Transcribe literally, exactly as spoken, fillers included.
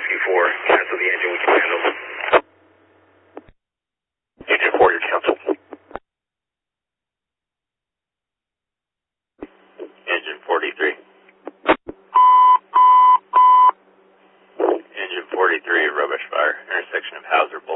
four, cancel the engine, we can handle. Engine four, you're canceled. Engine forty-three. Engine forty-three, rubbish fire, intersection of Hauser